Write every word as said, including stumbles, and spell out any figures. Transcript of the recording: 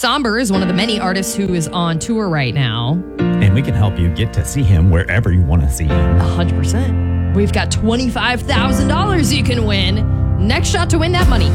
Somber is one of the many artists who is on tour right now. And we can help you get to see him wherever you want to see him. one hundred percent. We've got twenty-five thousand dollars you can win. Next shot to win that money.